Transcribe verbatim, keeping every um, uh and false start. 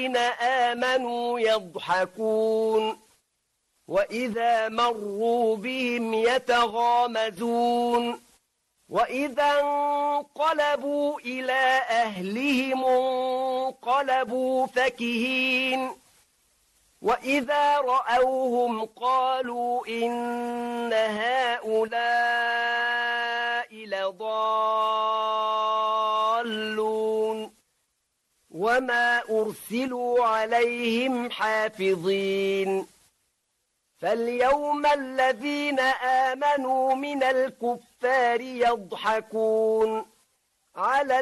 آمنوا يضحكون وإذا مروا بهم يتغامزون وإذا انقلبوا إلى أهلهم انقلبوا فكهين وإذا رأوهم قالوا إن هؤلاء لضالون وما أرسلوا عليهم حافظين فاليوم الذين آمنوا من الكفار يضحكون على